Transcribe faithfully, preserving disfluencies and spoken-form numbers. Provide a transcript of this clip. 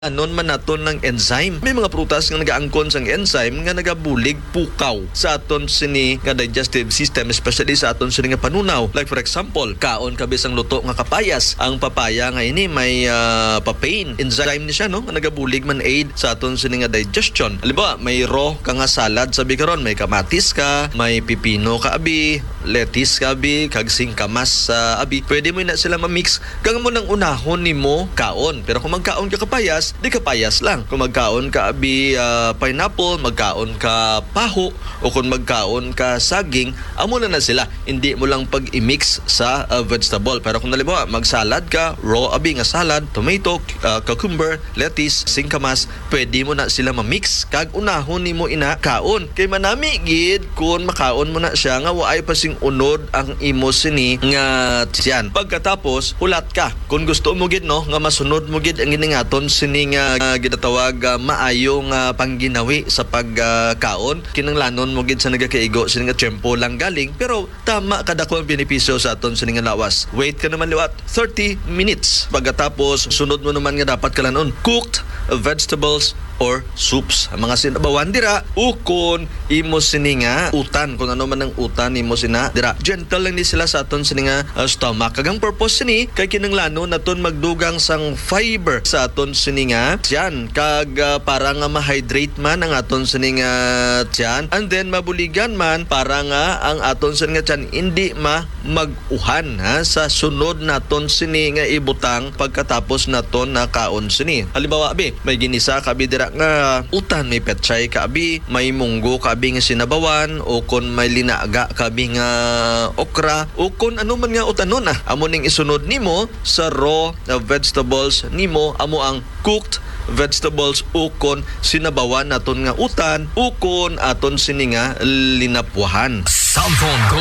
Anon man naton ng enzyme. May mga prutas nga nagaangkon sang enzyme nga nagabulig pukaw sa aton sini nga digestive system, especially sa aton sini nga panunaw. Like for example, kaon kabi sang luto nga kapayas. Ang papaya nga ini may uh, papain enzyme ni siya, no? Nga nagabulig man aid sa aton sini nga digestion. Halimbawa, may raw ka nga salad sabi karon, may kamatis ka, may pipino ka abi, lettuce ka abi, kag singkamas sa uh, abi. Pwede mo na sila ma-mix kang mo nang unahon nimo kaon. Pero kung magkaon ka kapayas, di ka payas lang. Kung magkaon ka abi uh, pineapple, magkaon ka paho, o kung magkaon ka saging, amo na na sila. Hindi mo lang pag-i-mix sa uh, vegetable. Pero kung nalibawa, mag-salad ka, raw abi nga salad, tomato, uh, cucumber, lettuce, singkamas, pwede mo na sila ma-mix. Kag unahon nimo ina kaon. Kay manami gid kung makaon mo na siya nga waay pa sing unod ang imo sini nga tiyan. Pagkatapos, hulat ka. Kung gusto mo gid no nga masunod mo gid ang iningaton sini nga uh, ginatawag uh, maayong uh, pangginawi sa pagkaon, uh, kinanglanon mo gid sa nagakaigo sini nga tiyempo lang galing, pero tama kada ko ang benepisyo sa aton sini nga lawas. Wait ka naman liwat thirty minutes. Pagkatapos sunod mo naman nga dapat kalanon cooked vegetables or soups. Ang mga sinabawan dira ukon imo sini nga utan, kung ano man ang utan imo sina dira. Gentle lang ni sila sa aton sini nga uh, stomach. Kagang purpose sini kay kinanglanon naton magdugang sang fiber sa aton sini nga tiyan, kag uh, para nga ma-hydrate man ang aton sini nga tiyan, and then mabuligan man para nga ang aton sini nga tiyan hindi ma mag-uhan ha sa sunod naton sini nga ibutang pagkatapos naton na kaon sini. Halimbawa abi, may ginisa ka abi dira nga utan, may petchay ka abi, may munggo ka abi nga sinabawan, o kon may linaga ka abi nga okra, o kon ano man nga utanon ah. Amo ning isunod nimo sa raw uh, vegetables nimo, amo ang cooked vegetables ukon sinabawan naton nga utan ukon aton sini nga linapwahan.